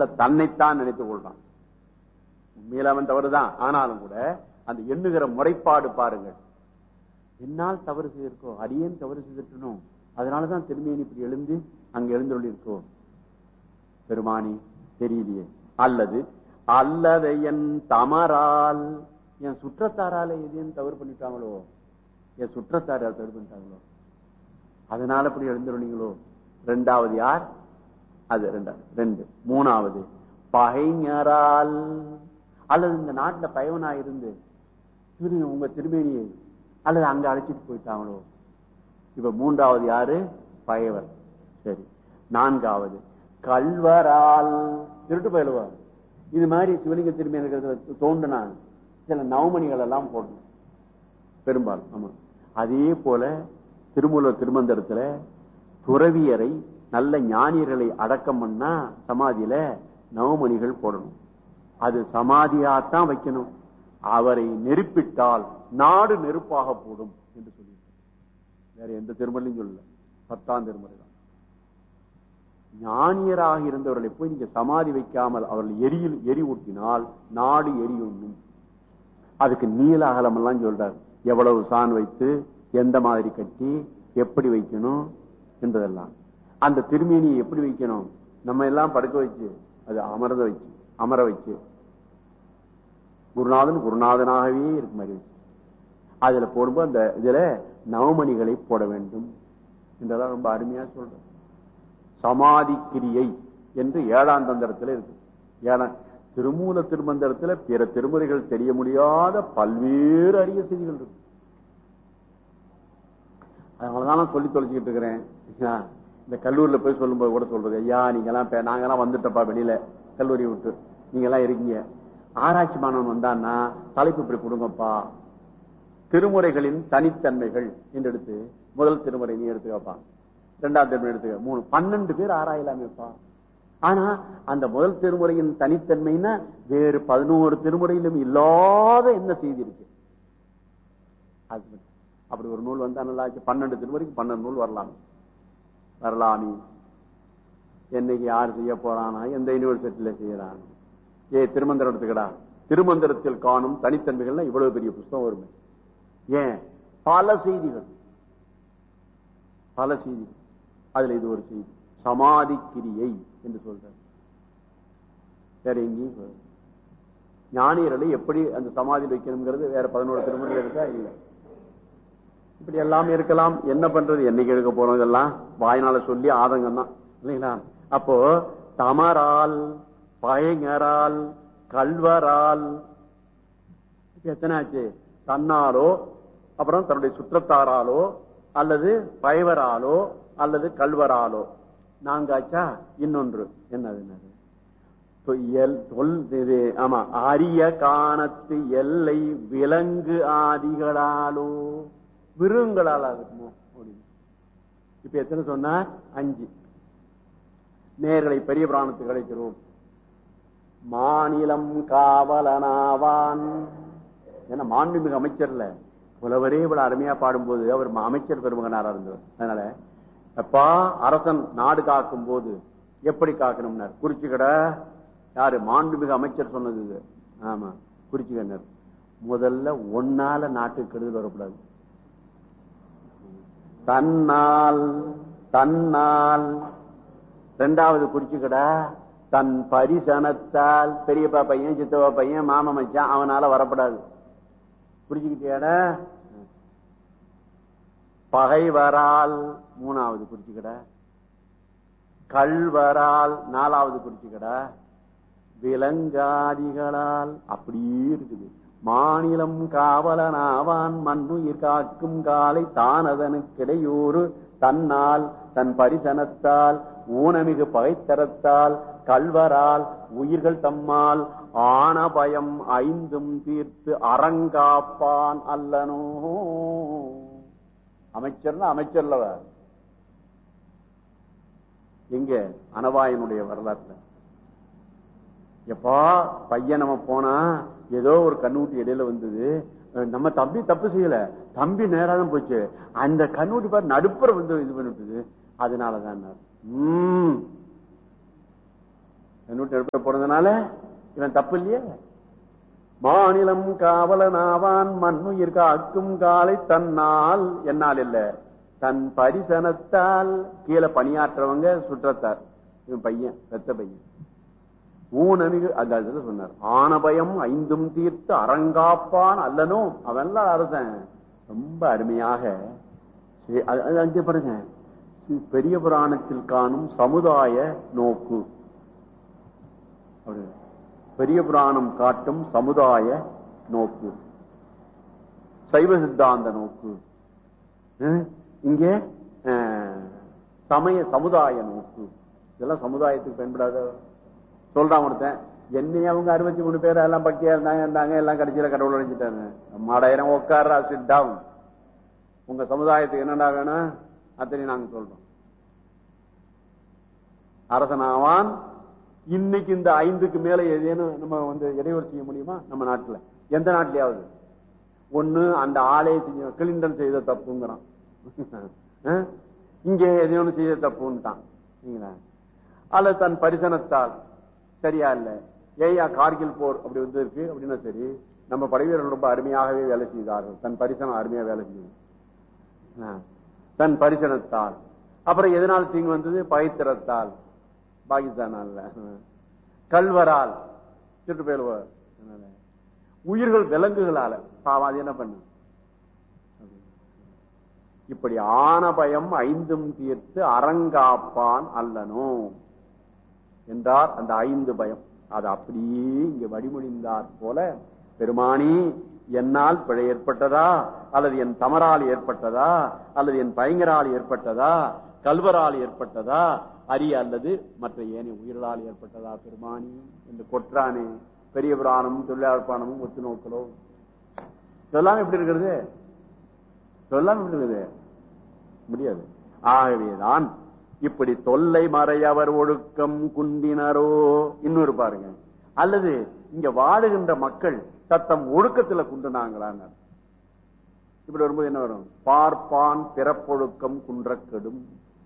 முதல்ல தன்னைத்தான் நினைத்துக் கொள்றான். உண்மையில அவன் தவறுதான். ஆனாலும் கூட அந்த எண்ணுகிற முறைப்பாடு பாருங்கள். என்னால் தவறு செய்திருக்கோ, அடியேன் தவறு செய்திருக்கணும், அதனாலதான் திரும்பியன் இப்படி எழுந்து அங்க எழுந்துள்ள இருக்கோ பெருமானி தெரியலையே. அல்லது என் தமரால், என் சுற்றத்தாரால எதையும் தவறு பண்ணிட்டாங்களோ, என் சுற்றத்தாரால் தவறு பண்ணிட்டாங்களோ, அதனால இப்படி எழுந்துள்ளீங்களோ. ரெண்டாவது யார்? அது ரெண்டு. மூணாவது பகைஞரால், அல்லது இந்த நாட்டுல பயவனா இருந்து உங்க திருமேனியை அல்லது அங்க அழைச்சிட்டு போயிட்டாங்களோ. இப்ப மூன்றாவது யாரு? பயவர். சரி. நான்காவது கல்வரால், திருட்டு பயிலுவார். இது மாதிரி சிவலிங்க திருமேனி இருக்கிறது தோன்றுனா சில நவமணிகள் எல்லாம் போடணும் பெரும்பாலும். ஆமா. அதே போல திருமூலர் திருமந்திரத்துல துறவியரை நல்ல ஞானியர்களை அடக்கம் பண்ணா சமாதியில நவமணிகள் போடணும். அது சமாதியாத்தான் வைக்கணும். அவரை நெருப்பிட்டால் நாடு நெருப்பாக போடும் என்று சொல்லி வேற எந்த திருமலையும் சொல்லல. 10ஆம் திருமுறை தான். ஞானியராக இருந்தவர்களை போய் நீங்க சமாதி வைக்காமல் அவர்கள் எரி ஊட்டினால் நாடு எரியும். அதுக்கு நீல அகலம் எல்லாம் சொல்றாரு. எவ்வளவு சான் வைத்து எந்த மாதிரி கட்டி எப்படி வைக்கணும் என்பதெல்லாம். அந்த திருமேனியை எப்படி வைக்கணும்? நம்ம எல்லாம் படுக்க வச்சு அது அமர வச்சு குருநாதனாகவே இருக்கு மாதிரி வச்சு அதுல போடும்போது அந்த இதுல நவமணிகளை போட வேண்டும் என்றெல்லாம் ரொம்ப அருமையா சொல்றேன். சமாதி கிரியை என்று 7ஆம் தந்திரத்துல இருக்கு. திருமூல திருமந்திரத்துல பிற திருமுறைகள் தெரிய முடியாத பல்வேறு அரிய செய்திகள் இருக்கு. அதனாலதான் சொல்லி தொலைச்சிக்கிட்டு இருக்கிறேன். இந்த கல்லூரியில போய் சொல்லும்போது கூட சொல்றது, ஐயா நாங்கெல்லாம் வந்துட்டப்பா வெளியில கல்லூரி விட்டு, நீங்க எல்லாம் இருக்கீங்க, ஆராய்ச்சி மாணவன் வந்தான்னா தலைப்பு இப்படி கொடுங்கப்பா, திருமுறைகளின் தனித்தன்மைகள் என்று எடுத்து முதல் திருமுறை நீ எடுத்து வைப்பான், 2ஆம் திருமுறை எடுத்துக்க, 3 12 பேர் ஆராயலாமேப்பா. ஆனா அந்த முதல் திருமுறையின் தனித்தன்மைன்னா வேறு 11 திருமுறையிலும் இல்லாத என்ன செய்தி இருக்கு. அப்படி ஒரு நூல் வந்தா நல்லா 12 திருமுறைக்கு 12 நூல் வரலாமே. என்னைக்கு யார் செய்ய போறானா, எந்த யூனிவர்சிட்டியில செய்யறான், திருமந்திரம் எடுத்துக்கடா, திருமந்திரத்தில் காணும் தனித்தன்மைகள்னா இவ்வளவு பெரிய புஸ்தகம் வருமே. ஏன்? பல செய்திகள். அதுல இது ஒரு செய்தி, சமாதி கிரியை என்று சொல்ற. வேற எங்கேயும் ஞானியர்களை எப்படி அந்த சமாதி வைக்கணுங்கிறது வேற 11 திருமுறையில் இருக்கா? இல்ல. இப்படி எல்லாமே இருக்கலாம். என்ன பண்றது? என்னைக்கு எடுக்க போறோம்? இதெல்லாம் வாய்னால சொல்லி ஆதங்கம் தான் இல்லைங்களா? அப்போ தமரால், பயங்கரால், கல்வரால் எத்தனை ஆச்சு? தன்னாலோ, அப்புறம் தன்னுடைய சுற்றத்தாராலோ, அல்லது பயவராலோ, அல்லது கல்வராலோ 4 ஆச்சா? இன்னொன்று என்னது? ஆமா, அரிய காணத்து எல்லை விலங்கு ஆதிகளாலோ, விருங்களால் ஆகுமோ அப்படின்னு. இப்ப எத்தனை சொன்னார்? 5. நேர்களை பெரிய பிராணத்துக்கு அழைக்கிறோம். மாநிலம் காவலனாவான். ஏன்னா மாண்புமிகு அமைச்சர்ல புலவரே இவ்வளவு அருமையா பாடும்போது அவர் அமைச்சர் பெருமகனாரா இருந்தவர். அதனால அப்பா அரசன் நாடு காக்கும் போது எப்படி காக்கணும்னார். குறிச்சிக்கடை யாரு? மாண்புமிகு அமைச்சர் சொன்னது இது. ஆமா, குறிச்சிக்கண்ணர். முதல்ல ஒன்னால நாட்டுக்கு கெடுதல் வரக்கூடாது. தன்னால் 2வது குறிச்சிக்கடா தன் பரிசனத்தால், பெரியப்பா பையன், சித்தப்பா பையன், மாமா மச்சான், அவனால வரப்படாது. புரிச்சுக்கிட்டியாட? பகைவரால் 3வது குறிச்சிக்கடா, கல்வரால் 4வது குறிச்சிக்கடா, விலங்காதிகளால். அப்படியே இருக்குது. மாநிலம் காவலனாவான் மண்ணுயிர் காக்கும் காலை தானதனுக்கிடையூறு தன்னால் தன் பரிசனத்தால் ஊனமிகு பகைத்தரத்தால் கல்வரால் உயிர்கள் தம்மால் ஆன பயம் 5ம் தீர்த்து அறங்காப்பான் அல்லனோ. அமைச்சர்னா அமைச்சர்லவ எங்க? அனவாயனுடைய வரலாற்று. எப்பா பையன் நம்ம போனா ஏதோ ஒரு கண்ணூட்டி இடையில வந்தது, நம்ம தம்பி தப்பு செய்யல, தம்பி நேராதான் போச்சு, அந்த கண்ணூட்டி பாரு நடுப்புற வந்து இது பண்ணிட்டு, அதனாலதான் நூற்றி எழுப்ப போறதுனால இவன் தப்பு இல்லையே. மாநிலம் காவலனாவான் மண்ணுயிர் காக்கும் காலை தன்னால், என்னால் இல்ல தன் பரிசனத்தால். கீழே பணியாற்றவங்க சுற்றத்தார். இவன் பையன், பெத்த பையன். ஊனமிகு அந்த சொன்னார், ஆனபயம் ஐந்தும் தீர்த்து அரங்காப்பான் அல்லனோ. அவன்லாம் அரசன். ரொம்ப அருமையாக அங்கே பாருங்க, பெரிய புராணத்தில் காணும் சமுதாய நோக்கு. பெரிய புராணம் காட்டும் சமுதாய நோக்கு, சைவ சித்தாந்த நோக்கு. இங்கே சமுதாய நோக்கு. இதெல்லாம் சமுதாயத்துக்கு பயன்படாத. சொல்றான் ஒருத்தன், என்னைய அவங்க 63 பேர் எல்லாம் பக்தியா இருந்தாங்க எல்லாம் கடைசியில கடவுள் அடைஞ்சிட்டாங்க. மாடாயிரம் உட்கார்றா, சிட் டவுன். உங்க சமுதாயத்துக்கு என்னடா வேணும் அத்தனை நாங்க சொல்றோம். அரசனாவான். இன்னைக்கு இந்த 5க்கு மேல ஏதேனும் நம்ம இடையூறு செய்ய முடியுமா? நம்ம நாட்டுல எந்த நாட்டிலேயாவது ஒண்ணு அந்த ஆலய கிளிண்டன் செய்த தப்புங்கிறான், இங்கே எதையோன்னு செய்த தப்புன்ட்டான். அல்லது தன் பரிசனத்தால் சரியா இல்ல, ஏயா கார்கில் போர் அப்படி இருக்கு அப்படின்னா சரி, நம்ம படைவீரர்கள் ரொம்ப அருமையாகவே வேலை செய்தார்கள், தன் பரிசனம் அருமையா வேலை செய்யும். தன் பரிசனத்தால். அப்புறம் எதனால் தீங்கு வந்தது? பகைத்திறத்தால், பாகிஸ்தான் கல்வரால், சுற்றுப்பெயர்வார், உயிர்கள் விலங்குகளால. அது என்ன பண்ண? இப்படி ஆன பயம் ஐந்தும் தீர்த்து அரங்காப்பான் அல்லனோ என்றார். அந்த 5 பயம் அது அப்படியே இங்க வடிமொழிந்தார் போல, பெருமானி என்னால் பிழை ஏற்பட்டதா, அல்லது என் தமரால் ஏற்பட்டதா, அல்லது என் பயங்கரால் ஏற்பட்டதா, கல்வரால் ஏற்பட்டதா, அரிய அல்லது மற்ற ஏனைய உயிர்களால் ஏற்பட்டதா பெருமானி என்று கொற்றானே. பெரிய புராணமும் தொழிலாளர் புராணமும் ஒத்து நோக்கலோ. இதெல்லாம் எப்படி இருக்கிறது? இதெல்லாம் எப்படி இருக்குது? முடியாது. ஆகவேதான் இப்படி தொல்லை மறையவர் ஒழுக்கம் குண்டினரோ. இன்னொரு பாருங்க, அல்லது இங்க வாழுகின்ற மக்கள் தத்தம் ஒழுக்கத்துல குண்டுனாங்களான்னு. இப்படி வரும்போது என்ன வரும்? பார்ப்பான் பிறப்பொழுக்கம் குன்றக்கெடும்.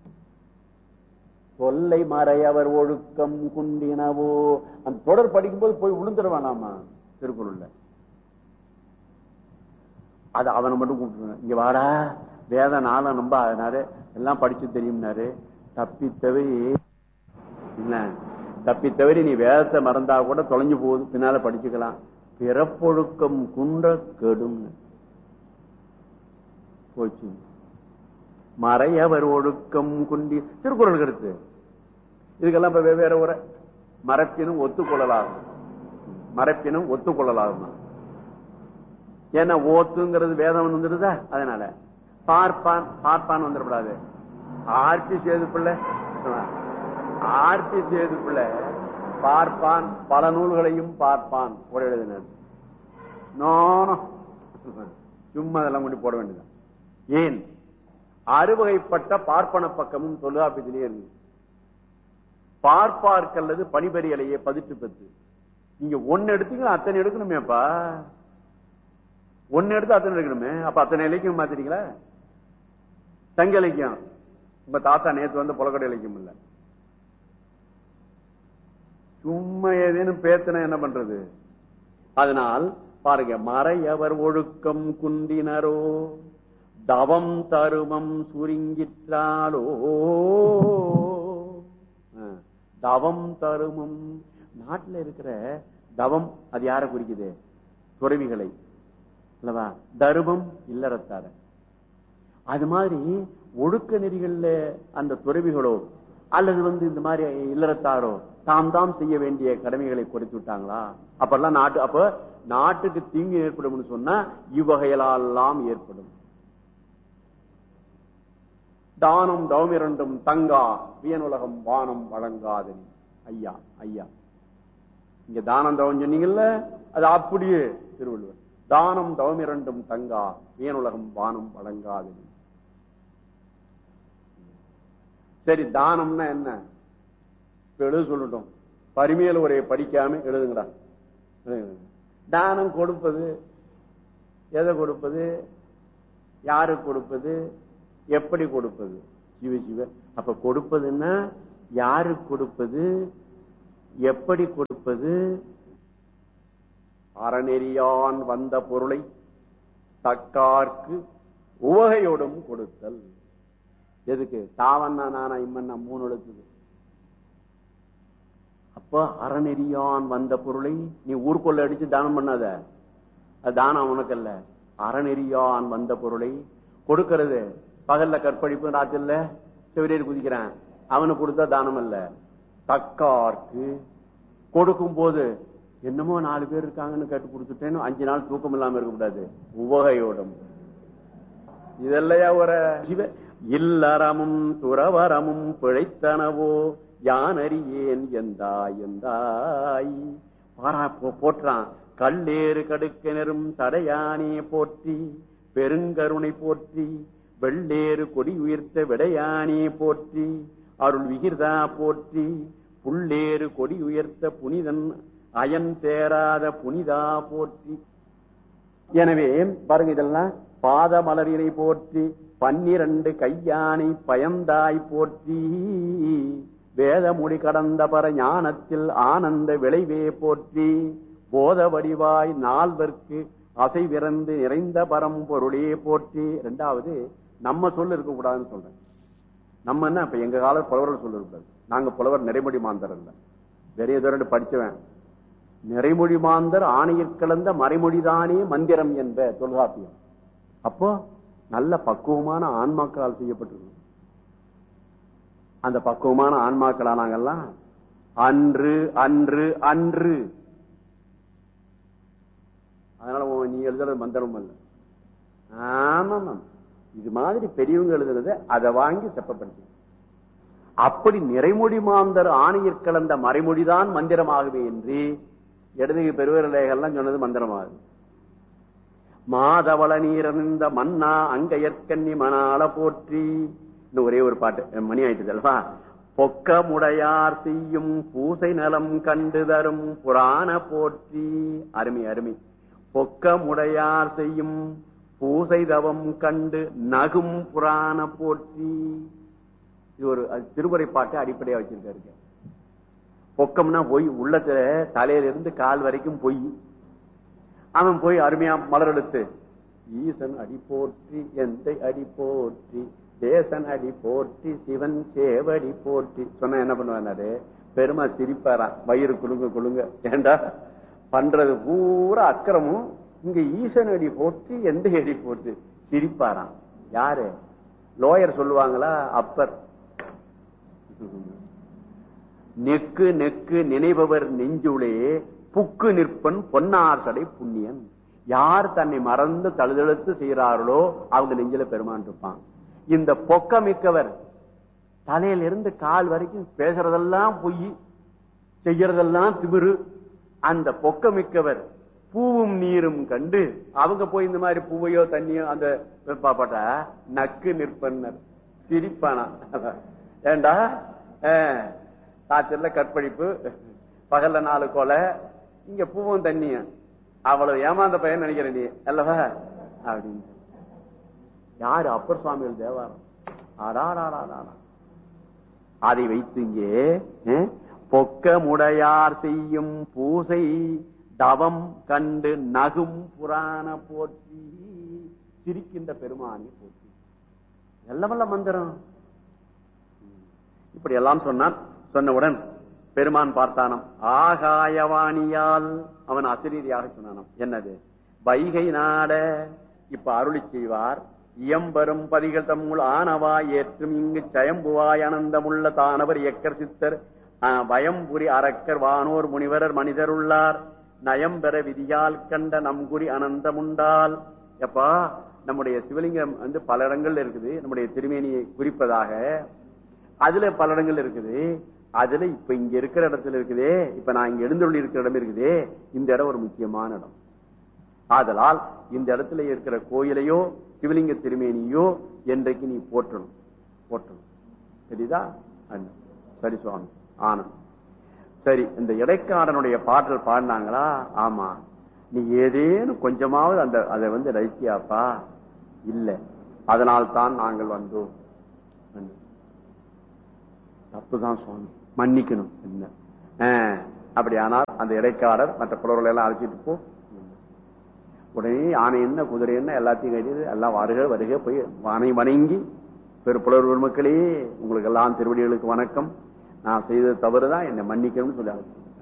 தொல்லை மறையவர் ஒழுக்கம் குண்டினவோ. அந்த தொடர் படிக்கும் போது போய் விழுந்துட வேணாமா திருக்குறள்ல? அது அவனை மட்டும் கூப்பிட்டு, இங்க வாடா வேத நாளம் நம்ப அதனாரு எல்லாம் படிச்சு தெரியும்னாரு. தப்பித்தவறி நீ வேதத்தை மறந்தா கூட தொலைஞ்சு போகுது, பின்னால படிச்சுக்கலாம். பிறப்பொழுக்கம் குன்ற கெடும் போச்சு. மறையவர் ஒழுக்கம் குண்டி திருக்குறள் கருத்து. இதுக்கெல்லாம் இப்ப வெவ்வேறு உரை. மரப்பினும் ஒத்துக்கொள்ளலாகும், மரப்பினும் ஒத்துக்கொள்ளலாகும். ஏன்னா ஓத்துங்கிறது வேதம் வந்துடுதா, அதனால பார்ப்பான் பார்ப்பான் வந்துடக்கூடாது. ஆர்த்தி சேது பிள்ளை பார்ப்பான் பல நூல்களையும் பார்ப்பான் ஒரு எழுதினர். சும்மா அதெல்லாம் கொண்டு போட வேண்டியதான். ஏன்? அறுவகைப்பட்ட பார்ப்பன பக்கமும் தொல்காப்பியத்திலே இருக்கு. பார்ப்பார்க்கல்லது பணிபெறியலையே 18 நீங்க ஒன்னு எடுத்தீங்கன்னா அத்தனை எடுக்கணுமேப்பா. ஒன்னு எடுத்து அத்தனை எடுக்கணுமே. அப்ப அத்தனை இலக்கியம் மாத்திட்டீங்களா? சங்க இலக்கியம் உங்க தாத்தா நேத்து வந்து புலக்கடை இலக்கியம் இல்ல. சும்மா ஏதேனும் பேத்தன என்ன பண்றது? அதனால் பாருங்க, மறையவர் ஒழுக்கம் குண்டினரோ தவம் தருமம் சுருங்கிற்றாலோ. தவம் தருமம் நாட்டில் இருக்கிற தவம் அது யார குறிக்குது? துறவிகளை அல்லவா? தருமம் இல்லறத்தார. அது மாதிரி ஒழுக்க நெறிகள்ல அந்த துறவிகளோ அல்லது இந்த மாதிரி இல்லறத்தாரோ தாம் செய்ய வேண்டிய கடமைகளை குறைத்து விட்டாங்களா? அப்பெல்லாம் அப்ப நாட்டுக்கு தீங்கு ஏற்படும் சொன்னா இவ்வகையெல்லாம் ஏற்படும். தானம் தவம் இரண்டும் தங்கா வியனுலகம் வானம் வழங்காது. ஐயா ஐயா, இங்க தானம் தவம் சொன்னீங்கல்ல, அது அப்படியே திருவள்ளுவர். தானம் தவம் இரண்டும் தங்கா வியனுலகம் வானம் வழங்காது. சரி, தானம்னா என்ன? எழுத சொல்லட்டும். பரிமையில உரையை படிக்காம எழுதுங்கடா. தானம் கொடுப்பது, எதை கொடுப்பது, யாருக்கு கொடுப்பது, எப்படி கொடுப்பது? சிவ சிவ. அப்ப கொடுப்பதுன்னா யாருக்கு கொடுப்பது? எப்படி கொடுப்பது? அறநெறியான் வந்த பொருளை தக்கார்க்கு உவகையோடும் கொடுத்தல். எதுக்கு? தாவண்ணா நானா இம்மன்னா 3 எழுத்துது. அப்ப அறநெறியான் வந்த பொருளை நீ ஊர்கொள்ள அடிச்சு தானம் பண்ணாத, அது தானம் உனக்கல்ல. அறநெறியான் வந்த பொருளை கொடுக்கிறது. பகல்ல கற்பழிப்பு, ராத்திரில செவிலியர் குதிக்கிறான், அவனுக்கு கொடுத்தா தானம் அல்ல. தக்கார்க்கு கொடுக்கும் போது என்னமோ 4 பேர் இருக்காங்கன்னு கேட்டு கொடுத்துட்டேன்னு 5 நாள் தூக்கம் இல்லாம இருக்கக்கூடாது. உவகையோடும். இதெல்லையா ஒரு இல்லறமும் துறவரமும் பிழைத்தனவோ யானறியேன் எந்தாய் எந்தாய் போற்றான். கல்லேறு கடுக்கிணரும் தடையானே போற்றி பெருங்கருணை போற்றி வெள்ளேறு கொடி உயிர்த்த விடையானே போற்றி அருள் விகிர்தா போற்றி புள்ளேறு கொடி உயர்த்த புனிதன் அயன் தேராத புனிதா போற்றி. எனவே பாருங்க, இதெல்லாம் பாத மலரினை போற்றி 12 கையானை பயந்தாய் போற்றி வேதமுடி கடந்த பர ஞானத்தில் ஆனந்த விளைவே போற்றி போத வடிவாய் 4 அசைவிறந்து நிறைந்த பரம்பொருளே போற்றி. 2வது நம்ம சொல்ல இருக்க கூடாதுன்னு சொல்றேன். நம்ம என்ன இப்ப எங்க கால புலவர்கள் சொல்ல இருக்காது. நாங்க புலவர் நிறைமொழி மாந்தர் இல்ல, பெரிய தூரம் படிச்சவன். நிறைமொழி மாந்தர் ஆணையில் கலந்த மறைமொழிதானே மந்திரம் என்ப தொல்காப்பியம். அப்போ நல்ல பக்குவமான ஆன்மாக்களால் செய்யப்பட்டிருக்கு. அந்த பக்குவமான ஆன்மாக்களா நாங்கெல்லாம் அன்று அன்று அன்று. அதனால நீ எழுதுறது மந்திரம் அல்ல. ஆமா, இது மாதிரி பெரியவங்க எழுதுறது அதை வாங்கி செப்பப்படுத்தி. அப்படி நிறைமொழி மாந்தர் ஆணையில் கலந்த மறைமொழிதான் மந்திரமாகவே என்று இடதுகை பெருவரலைகள்லாம் சொன்னது மந்திரமாகுது. மாதவள நீரணிந்த மன்னா அங்கையற்கண்ணி மணால போற்றி. இன்னும் ஒரே ஒரு பாட்டு மணி ஆயிட்டு அல்வா. பொக்கமுடையார் செய்யும் பூசை நலம் கண்டு தரும் புராண போற்றி. அருமை அருமை. பொக்கமுடையார் செய்யும் பூசை தவம் கண்டு நகும் புராண போற்றி. இது ஒரு திருமுறை பாட்டு அடிப்படையா வச்சிருக்காரு. பொக்கம்னா பொய், உள்ளத்துல தலையில இருந்து கால் வரைக்கும் பொய். அவன் போய் அருமையா மலர் எடுத்து ஈசன் அடி போற்றி எந்தை அடி போற்றி தேசன் அடி போற்றி சிவன் சேவடி போற்றி சொன்ன என்ன பண்ணுவாரு? பெருமா சிரிப்பாரா, வயிறு குலுங்க குலுங்க. ஏண்டா பண்றது பூரா அக்கிரமும், இங்க ஈசன் அடி போற்றி எந்த அடி போற்றி சிரிப்பாராம். யாரு? லோயர் சொல்லுவாங்களா? அப்பர். நெக்கு நெக்கு நினைபவர் நெஞ்சுளே புக்கு நிற்பன் பொன்னார் சடை புண்ணியன். யார் தன்னை மறந்து தழுதழுத்து செய்யறார்களோ அவங்க நெஞ்சில பெருமான் இருப்பான். இந்த பொக்கமிக்கவர் தலையிலிருந்து கால் வரைக்கும் பேசுறதெல்லாம் பொய், செய்யறதெல்லாம் திமிரு. அந்த பொக்கமிக்கவர் பூவும் நீரும் கண்டு அவங்க போய் இந்த மாதிரி பூவையோ தண்ணியோ அந்த பாப்பாட்டா நக்கு நிற்பன்னர் சிரிப்பானா. ஏண்டா ராத்திரில கற்பழிப்பு, பகல்ல 4 கொலை, இங்க பூவும் தண்ணியும், அவ்வளவு ஏமாந்த பையன் நினைக்கிற நீ அல்லவா அப்படின்னு. யாரு? அப்பர் சுவாமிகள் தேவாரம். அதை வைத்து இங்கே பொக்கமுடையார் செய்யும் பூசை தவம் கண்டு நகும் புராண போற்றி. சிரிக்கின்ற பெருமானி போற்றி. எல்லவல்ல மந்திரம். இப்படி எல்லாம் சொன்னான். சொன்னவுடன் பெருமான் பார்த்தானாம். ஆகாயவாணியால் அவன் அசிரீதியாக சொன்னானாம். என்னது? வைகை நாட இப்ப அருளி செய்வார். இயம்பெரும் பதிகள் தம்முள் ஆனவா ஏற்றும் இங்கு சயம்புவாய் அனந்தமுள்ள தானவர் எக்கர் சித்தர் பயம்புரி அரக்கர் வானோர் முனிவரர் மனிதர் உள்ளார் நயம்பெற விதியால் கண்ட நம்குறி அனந்தமுண்டால். எப்பா நம்முடைய சிவலிங்கம் பல இடங்கள் இருக்குது. நம்முடைய திருமேனியை குறிப்பதாக அதுல பல இடங்கள் இருக்குது. அதுல இப்ப இங்க இருக்கிற இடத்துல இருக்குதே, இப்ப நான் இங்க எழுந்தருளி இருக்கிற இடம் இருக்குதே, இந்த இடம் ஒரு முக்கியமான இடம். ஆதலால் இந்த இடத்துல இருக்கிற கோயிலையோ சிவலிங்க திருமேனியோ என்றைக்கு நீ போற்றணும் போற்றணும். சரிதா? சரி சுவாமி. ஆனந்த். சரி, இந்த இடைக்காரனுடைய பாடல் பாடினாங்களா? ஆமா. நீ ஏதேனும் கொஞ்சமாவது அந்த அதை ரசிச்சியாப்பா? இல்ல. அதனால்தான் நாங்கள் வந்தோம். தப்புதான் சுவாமி, மன்னிக்கணும். என்ன அப்படியானால் அந்த இடைக்காரர் மற்ற புலவர்கள் எல்லாம் அழைச்சிட்டு போ. உடனே ஆனை என்ன குதிரை என்ன எல்லாத்தையும் கட்டியது எல்லாம் வருக வருக போய் ஆனை வணங்கி பெரு புலவர் பெருமக்களே உங்களுக்கு எல்லாம் திருவடிகளுக்கு வணக்கம், நான் செய்தது தவறுதான், என்னை மன்னிக்கணும்னு சொல்லி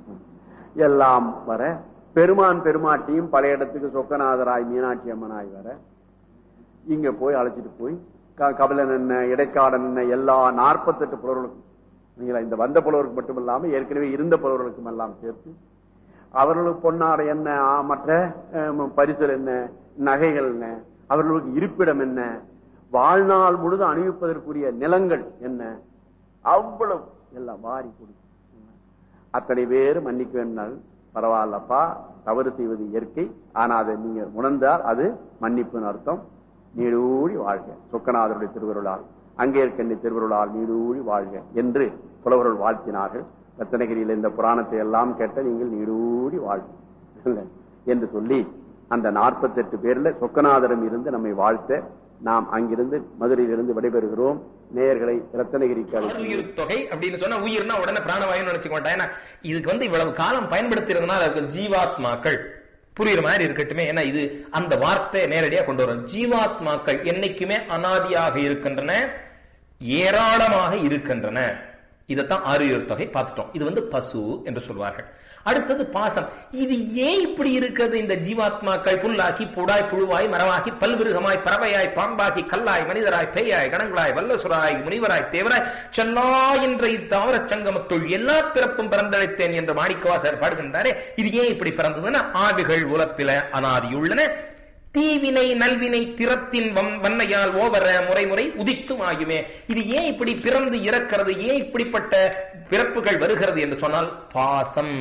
எல்லாம் வர பெருமான் பெருமாட்டியும் பல இடத்துக்கு சொக்கநாதராய் மீனாட்சி அம்மனாய் வர இங்க போய் அழைச்சிட்டு போய் கபிலன் என்ன இடைக்காடன் என்ன எல்லா 48 புலவர்களுக்கும் இந்த வந்த புலவருக்கு மட்டும் இல்லாம ஏற்கனவே இருந்த புலவர்களுக்கும் எல்லாம் சேர்த்து அவர்களுக்கு பொன்னாடை என்ன, மற்ற பரிசல் என்ன, நகைகள் என்ன, அவர்களுக்கு இருப்பிடம் என்ன, வாழ்நாள் முழுதும் அணிவிப்பதற்குரிய நிலங்கள் என்ன, அவ்வளவு எல்லாம் வாரி கொடுக்கும். அத்தனை பேர் மன்னிக்க வேண்டால் பரவாயில்லப்பா, தவறு செய்வது இயற்கை, ஆனா அதை நீங்க உணர்ந்தால் அது மன்னிப்புன்னு அர்த்தம். நீடூழி வாழ்க சொக்கநாதருடைய திருவருளால் அங்கேற்கண்ணி திருவருளால் நீடூழி வாழ்க என்று புலவர்கள் வாழ்த்தினார்கள். ரத்தனகிரியில் இந்த புராணத்தை எல்லாம் கேட்ட நீங்கள் நீடூழி வாழ்க என்று சொல்லி அந்த 48 பேர்ல சொக்கநாதரம் இருந்து நம்மை வாழ்த்த நாம் அங்கிருந்து மதுரையிலிருந்து விடைபெறுகிறோம். நேயர்களை ரத்தனகிரிக்கு தொகை அப்படின்னு சொன்னா உயிர்னா உடனே பிராணவாயுன்னு நினைச்சுக்க மாட்டேன். ஏன்னா இதுக்கு இவ்வளவு காலம் பயன்படுத்திறதுனால அதுக்கு ஜீவாத்மாக்கள் புரியுற மாதிரி இருக்கட்டுமே. ஏன்னா இது அந்த வார்த்தை நேரடியா கொண்டு வரும். ஜீவாத்மாக்கள் என்னைக்குமே அனாதியாக இருக்கின்றன, ஏராளமாக இருக்கின்றன. இதைத்தான் ஆறுயிர் தொகை பார்த்துட்டோம். இது பசு என்று சொல்வார்கள். அடுத்தது பாசம். இது ஏன் இப்படி இருக்கிறது? இந்த ஜீவாத்மாக்கள் புல்லாக்கி பூடாய் புழுவாய் மரமாக்கி பல்விருகமாய் பறவையாய் பாம்பாக்கி கல்லாய் மனிதராய் பேயாய் கணங்களாய் வல்லசுராய் முனிவராய் தேவராய் செல்லா என்ற இத்தாவர சங்கமத்துள் எல்லா பிறப்பும் பிறந்தழைத்தேன் என்று மாணிக்கவாசகர் பாடுகின்றாரே. இது ஏன் இப்படி பிறந்ததுன்னா ஆவிகள் உலப்பில அனாதியுள்ளன, தீவினை நல்வினை திறத்தின் வன்மையால் ஓவர முறை உதித்தும் ஆகுமே. இது ஏன் இப்படி பிறந்து இறக்கிறது? ஏன் இப்படிப்பட்ட பிறப்புகள் வருகிறது என்று சொன்னால் பாசம்.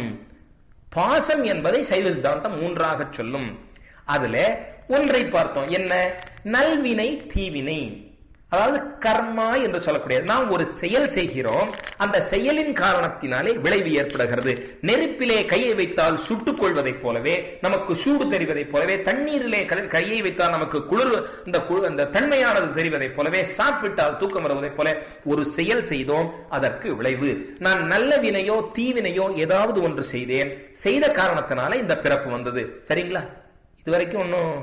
பாசம் என்பதை சைவ சித்தாந்தம் 3ஆக சொல்லும். அதுல ஒன்றை பார்த்தோம், என்ன? நல்வினை தீவினை, அதாவது கர்மா என்று சொல்லக்கூடியது. நாம் ஒரு செயல் செய்கிறோம், அந்த செயலின் காரணத்தினாலே விளைவு ஏற்படுகிறது. நெருப்பிலே கையை வைத்தால் சுட்டுக் கொள்வதைப் போலவே, நமக்கு சூடு தெரிவதைப் போலவே, தண்ணீரிலே கையை வைத்தால் நமக்கு குளிர் அந்த தன்மையானது தெரிவதைப் போலவே, சாப்பிட்டால் தூக்கம் வருவதைப் போல ஒரு செயல் செய்தோம், அதற்கு விளைவு. நான் நல்ல வினையோ தீவினையோ ஏதாவது ஒன்று செய்தேன், செய்த காரணத்தினால இந்த பிறப்பு வந்தது. சரிங்களா? இதுவரைக்கும் ஒன்னும்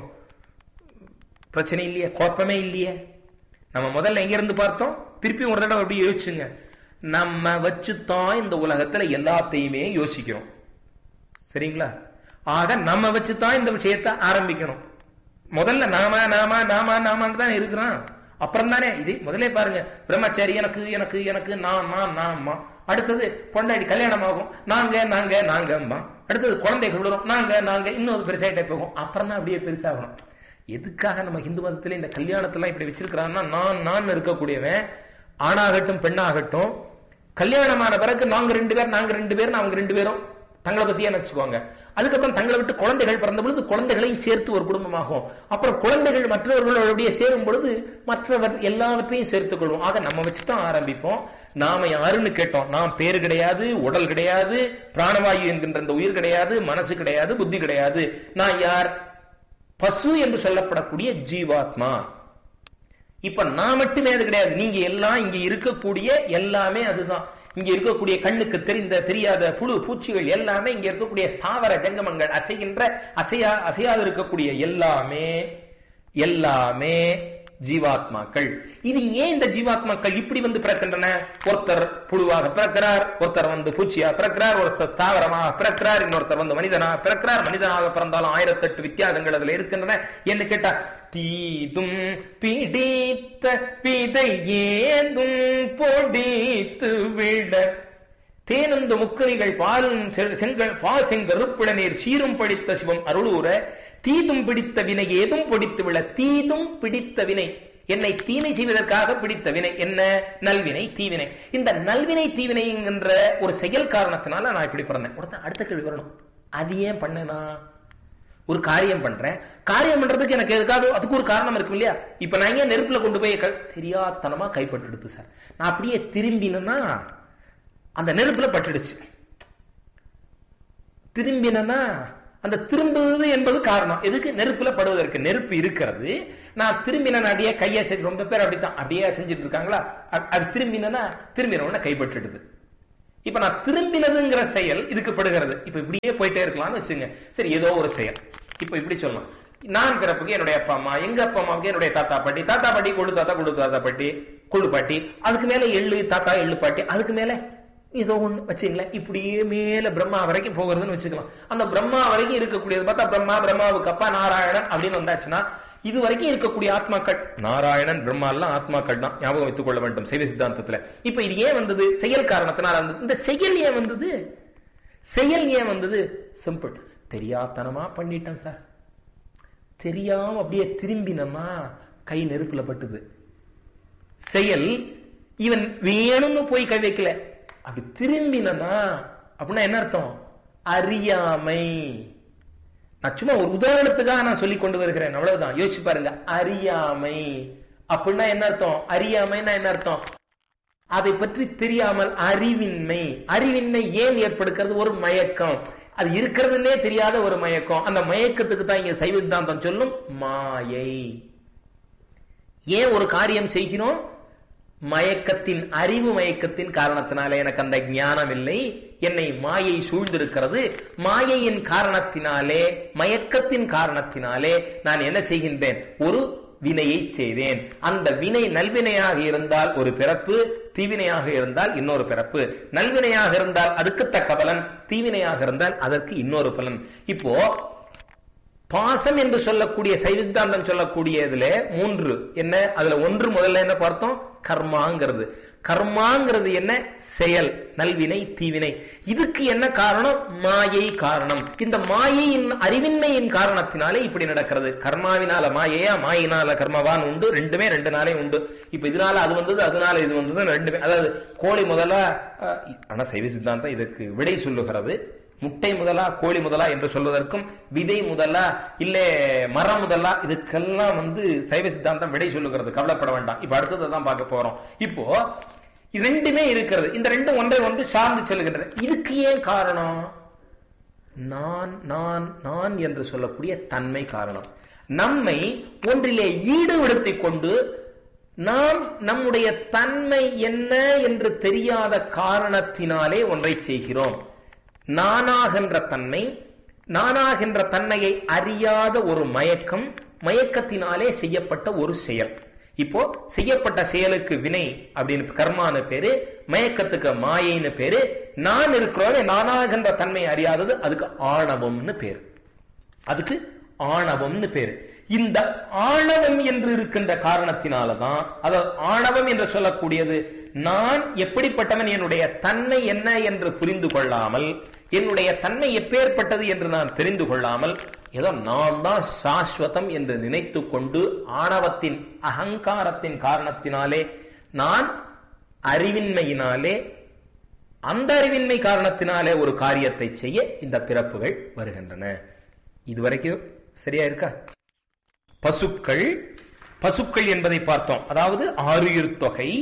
பிரச்சனை இல்லையே, குழப்பமே இல்லையே. நம்ம முதல்ல எங்க இருந்து பார்த்தோம்? திருப்பி ஒரு தடவை அப்படி யோசிச்சுங்க. நம்ம வச்சுதான் இந்த உலகத்துல எல்லாத்தையுமே யோசிக்கிறோம். சரிங்களா? ஆக நம்ம வச்சுதான் இந்த விஷயத்தை ஆரம்பிக்கணும். முதல்ல நாம நாம நாம நாம தான் இருக்கிறோம். அப்புறம் தானே இது முதலே பாருங்க. பிரம்மச்சாரி எனக்கு எனக்கு எனக்கு நான் அடுத்தது பொண்டாடி கல்யாணம் ஆகும், நாங்க நாங்க நாங்க. அடுத்தது குழந்தைகள் விழும், நாங்க நாங்க. இன்னொரு பெருசாயிட்டே போகும். அப்புறம் தான் அப்படியே பெருசாகணும். எதுக்காக நம்ம இந்து மதத்துல இந்த கல்யாணத்தெல்லாம் இப்படி வச்சிருக்கிறாங்கன்னா, நான் இருக்கக்கூடியவன் ஆணாகட்டும் பெண்ணாகட்டும் கல்யாணமான பிறகு நாங்க 2 பேர் அவங்க 2 பேரும் தங்களை பத்தியே நினைச்சுக்குவாங்க. அதுக்கப்புறம் தங்களை விட்டு குழந்தைகள் பிறந்த பொழுது குழந்தைகளையும் சேர்த்து ஒரு குடும்பமாகும். அப்புறம் குழந்தைகள் மற்றவர்களுடைய சேரும் பொழுது மற்றவர் எல்லாவற்றையும் சேர்த்துக் கொள்வோம். ஆக நம்ம வச்சுதான் ஆரம்பிப்போம். நாம யாருன்னு கேட்டோம். நாம் பேரு கிடையாது, உடல் கிடையாது, பிராணவாயு என்கின்ற இந்த உயிர் கிடையாது, மனசு கிடையாது, புத்தி கிடையாது. நான் யார்? பசு என்று சொல்லப்படக்கூடிய ஜீவாத்மா. இப்ப நான் மட்டுமே அது கிடையாது. நீங்க எல்லாம் இங்க இருக்கக்கூடிய எல்லாமே அதுதான். இங்க இருக்கக்கூடிய கண்ணுக்கு தெரியாத புழு பூச்சிகள் எல்லாமே, இங்க இருக்கக்கூடிய ஸ்தாவர ஜங்கமங்கள், அசைகின்ற அசையாது இருக்கக்கூடிய எல்லாமே ஜீவாத்மாக்கள். இது ஏன் இந்த ஜீவாத்மாக்கள் இப்படி பிறக்கின்றன? ஒருத்தர் புழுவாக பிறக்கிறார், ஒருத்தர் பூச்சியா பிறக்கிறார், ஒருத்தர் ஸ்தாவரமாக பிறக்கிறார், இன்னொருத்தர் மனிதனாக பிறக்கிறார். மனிதனாக பிறந்தாலும் 1008 வித்தியாசங்கள் அதுல இருக்கின்றன. என்ன கேட்டா, தீதும் பிடித்த பிதை ஏதும் பொடித்து விட தேனந்து முக்கரிகள் பால் செங்கருப்பிட நீர் சீரும் படித்த சிவம் அருளூர தீதும் பிடித்த வினை ஏதும் பொடித்து விட. தீதும் பிடித்த வினை, என்னை தீமை செய்வதற்காக பிடித்த வினை என்ன? நல்வினை தீவினை. இந்த நல்வினை தீவினை என்கின்ற ஒரு செயல் காரணத்தினால நான் இப்படி பிறந்தேன். அடுத்த கேள்வி வரணும், அது ஏன் பண்ணனா? ஒரு காரியம் பண்றேன், காரியம் பண்றதுக்கு எனக்கு எதுக்காவது அதுக்கு ஒரு காரணம் இருக்கும் இல்லையா? இப்ப நான் இங்க நெருப்புல கொண்டு போய் தெரியாதனமா கைப்பட்டு எடுத்து சார், நான் அப்படியே திரும்பினா அந்த நெருப்புல பட்டுடுச்சு. திரும்பினா அந்த திரும்புவது என்பது காரணம். எதுக்கு? நெருப்புல படுவதற்கு. நெருப்பு இருக்கிறது, நான் திரும்பின அடியே கையை செஞ்சு, ரொம்ப பேர் அப்படித்தான் அப்படியே செஞ்சுட்டு இருக்காங்களா? அது திரும்பினா திரும்பின கைப்பற்றுடுது. இப்ப நான் திரும்பினதுங்கிற செயல் இதுக்கு படுகிறது. இப்ப இப்படியே போயிட்டே இருக்கலாம்னு வச்சுங்க. சரி, ஏதோ ஒரு செயல் இப்ப இப்படி சொல்லலாம். நான் பிறப்புக்கு என்னுடைய அப்பா அம்மா, எங்க அப்பா அம்மாவுக்கு என்னுடைய தாத்தா பாட்டி, தாத்தா பாட்டி கொள்ளு தாத்தா, கொள்ளு தாத்தா பாட்டி, கொள்ளு பாட்டி, அதுக்கு மேல எள்ளு தாத்தா எள்ளு பாட்டி, அதுக்கு மேல ஏதோ ஒண்ணு வச்சுங்களேன். இப்படியே மேல பிரம்மா வரைக்கும் போகிறதுன்னு வச்சுக்கலாம். அந்த பிரம்மா வரைக்கும் இருக்கக்கூடியது பார்த்தா பிரம்மா, பிரம்மாவுக்கு அப்பா நாராயணன் அப்படின்னு வந்தாச்சுன்னா இது வரைக்கும் இருக்கக்கூடிய ஆத்மாக்கள் நாராயணன் பிரம்மா எல்லாம் ஆத்மாக்கள் தான், ஞாபகம் வைத்துக் கொள்ள வேண்டும் சைவ சித்தாந்தத்துல. இப்ப இது ஏன் வந்தது? செயல் காரணத்தினால வந்தது. இந்த செயல் ஏன் வந்தது? செயல் ஏன் வந்தது? சிம்பிள், தெரியாதனமா பண்ணிட்டேன் சார். தெரியாம அப்படியே திரும்பினா கை நெருப்புல பட்டுது. செயல் இவன் வேணும்னு போய் கை வைக்கல, அப்படி திரும்பினா அப்படின்னா என்ன அர்த்தம்? அறியாமை. நான் சும்மா ஒரு உதாரணத்துக்காக நான் சொல்லி கொண்டு வருகிறேன், அவ்வளவுதான். யோசிச்சு பாருங்க. அறியாமை அப்படின்னா என்ன அர்த்தம்? அறியாமைன்னா என்ன அர்த்தம்? அதை பற்றி தெரியாமல் அறிவின்மை. அறிவின்மை ஏன் ஏற்படுகிறது? ஒரு மயக்கம், அது இருக்கிறதுனே தெரியாத ஒரு மயக்கம். அந்த மயக்கத்துக்கு தான் இங்க சைவ சித்தாந்தம் சொல்லும் மாயை. ஏன் ஒரு காரியம் செய்கிறோம்? மயக்கத்தின், அறிவு மயக்கத்தின் காரணத்தினாலே. எனக்கு அந்த ஞானம் இல்லை, என்னை மாயை சூழ்ந்திருக்கிறது. மாயையின் காரணத்தினாலே, மயக்கத்தின் காரணத்தினாலே நான் என்ன செய்கின்றேன்? ஒரு வினையை செய்தேன். அந்த வினை நல்வினையாக இருந்தால் ஒரு பிறப்பு, தீவினையாக இருந்தால் இன்னொரு பிறப்பு. நல்வினையாக இருந்தால் அதுக்கு தக்க பலன், தீவினையாக இருந்தால் அதற்கு இன்னொரு பலன். இப்போ பாசம் என்று சொல்லக்கூடிய சைவ சித்தாந்தம் சொல்லக்கூடியதுல 3 என்ன? அதுல 1 முதல்ல என்ன பார்த்தோம்? கர்மாங்கிறது. கர்மாங்கிறது என்ன? செயல், நல்வினை தீவினை. இதுக்கு என்ன காரணம்? மாயை காரணம். இந்த மாயையின் அறிவின்மையின் காரணத்தினாலே இப்படி நடக்கிறது. கர்மாவினால மாயையா, மாயினால கர்மவான் உண்டு. ரெண்டுமே 2 நாளே உண்டு. இப்ப இதனால அது வந்தது, அதனால இது வந்தது, ரெண்டுமே. அதாவது கோழி முதலா, ஆனா சைவ சித்தாந்தம் இதற்கு விடை சொல்லுகிறது. முட்டை முதலா கோழி முதலா என்று சொல்வதற்கும், விதை முதலா இல்ல மரம் முதலா, இதுக்கெல்லாம் சைவ சித்தாந்தம் விடை சொல்லுகிறது. கவலைப்பட வேண்டாம். இப்ப அடுத்ததான் பார்க்க போறோம். இப்போ இது ரெண்டுமே இருக்கிறது. இந்த ரெண்டும் ஒன்றை ஒன்று சார்ந்து செல்கின்றன. இதுக்கு ஏன் காரணம்? நான் நான் நான் என்று சொல்லக்கூடிய தன்மை காரணம். நம்மை ஒன்றிலே ஈடுபடுத்திக் கொண்டு நாம் நம்முடைய தன்மை என்ன என்று தெரியாத காரணத்தினாலே ஒன்றை செய்கிறோம். நானாகின்ற தன்மை, நானாகின்ற தன்மையை அறியாத ஒரு மயக்கம், மயக்கத்தினாலே செய்யப்பட்ட ஒரு செயல். இப்போ செய்யப்பட்ட செயலுக்கு வினை அப்படின்னு கர்மான்னு பேரு, மயக்கத்துக்கு மாயைன்னு பேரு. நான் இருக்கிறோம் நானாகின்ற தன்மை அறியாதது, அதுக்கு ஆணவம்னு பேரு. அதுக்கு ஆணவம்னு பேரு. இந்த ஆணவம் என்று இருக்கின்ற காரணத்தினாலதான், அதாவது ஆணவம் என்று சொல்லக்கூடியது நான் எப்படிப்பட்டவன், என்னுடைய தன்மை என்ன என்று புரிந்து கொள்ளாமல், என்னுடைய தன்மை எப்பேற்பட்டது என்று நான் தெரிந்து கொள்ளாமல், ஏதோ நான் தான் சாஸ்வதம் என்று நினைத்து கொண்டு ஆணவத்தின் அகங்காரத்தின் காரணத்தினாலே, நான் அறிவின்மையினாலே, அந்த அறிவின்மை காரணத்தினாலே ஒரு காரியத்தை செய்ய இந்த பிறப்புகள் வருகின்றன. இதுவரைக்கும் சரியா இருக்கா? பசுக்கள், பசுக்கள் என்பதை பார்த்தோம். அதாவது ஆருயிர் தொகை,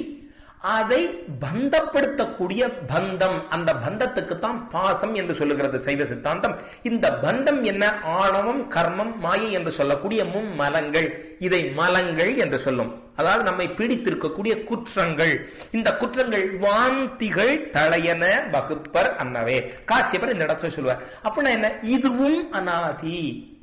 அதை பந்தப்படுத்தக்கூடிய பந்தம். அந்த பந்தத்துக்கு தான் பாசம் என்று சொல்லுகிறது சைவ சித்தாந்தம். இந்த பந்தம் என்ன? ஆணவம், கர்மம், மாயை என்று சொல்லக்கூடிய மும்மலங்கள். இதை மலங்கள் என்று சொல்லும். அதாவது நம்மை பீடித்திருக்கக்கூடிய குற்றங்கள். இந்த குற்றங்கள் வாந்திகள் தளையன வகுப்பர் அன்னவே. காசியப்பர் இந்த இடத்துல சொல்லுவார். அப்படின்னா என்ன? இதுவும் அநாதி,